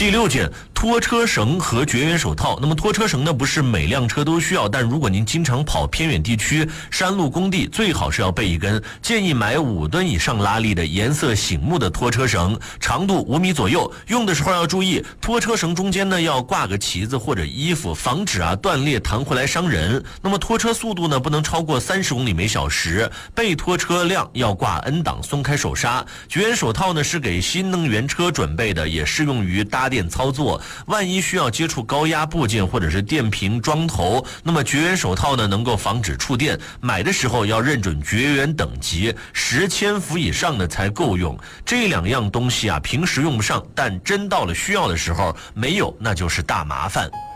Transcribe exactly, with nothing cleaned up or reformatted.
第六件，拖车绳和绝缘手套。那么拖车绳呢，不是每辆车都需要，但如果您经常跑偏远地区、山路工地，最好是要备一根。建议买五吨以上拉力的颜色醒目的拖车绳，长度五米左右。用的时候要注意，拖车绳中间呢要挂个旗子或者衣服，防止啊断裂弹回来伤人。那么拖车速度呢不能超过三十公里每小时，备拖车辆要挂 N 档松开手刹。绝缘手套呢是给新能源车准备的，也适用于搭电操作。万一需要接触高压部件或者是电瓶桩头，那么绝缘手套呢能够防止触电。买的时候要认准绝缘等级，十千伏以上的才够用。这两样东西啊，平时用不上，但真到了需要的时候没有，那就是大麻烦。